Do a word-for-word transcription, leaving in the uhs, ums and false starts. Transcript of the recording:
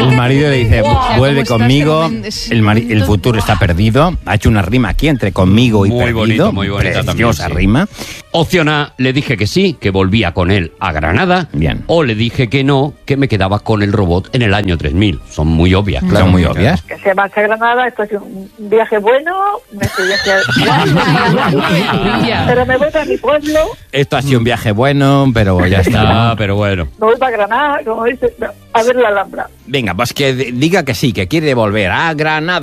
El marido le dice, vuelve conmigo, el, mari- el futuro está perdido. Ha hecho una rima aquí entre conmigo y muy perdido. Bonito, muy bonita Preciosa también, sí. rima. Opción A, le dije que sí, que volvía con él a Granada. Bien. O le dije que no, que me quedaba con el robot en el año tres mil. Son muy obvias, claro. Son muy obvias. Que se marcha a Granada, esto es un viaje bueno, me estoy pero me voy a mi pueblo, Esto ha sido un viaje bueno, pero ya está. Ah, pero bueno. me voy para Granada, como dice, a ver la Alhambra. Venga, pues que diga que sí, que quiere volver a Granada.